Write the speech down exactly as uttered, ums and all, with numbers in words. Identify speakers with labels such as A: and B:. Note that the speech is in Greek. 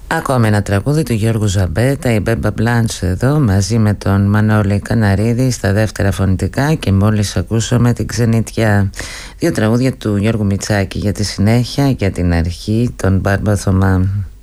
A: Ακόμη ένα τραγούδι του Γιώργου Ζαμπέτα, η Μπέμπα Μπλάντσο εδώ μαζί με τον Μανώλη Καναρίδη στα δεύτερα φωνητικά και μόλις ακούσαμε την Ξενιτιά. Δύο τραγούδια του Γιώργου Μητσάκη για τη συνέχεια, για την αρχή, τον Μπάρμπα Θωμά.